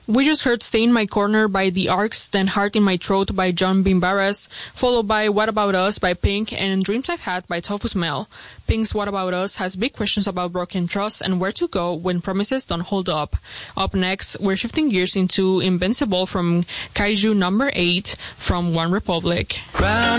We just heard Stay in My Corner by The Arcs, then Heart in My Throat by John Bimbaras, followed by What About Us by Pink and Dreams I've Had by Tofu Smell. Pink's What About Us has big questions about broken trust and where to go when promises don't hold up. Up next, we're shifting gears into Invincible from Kaiju number 8 from One Republic.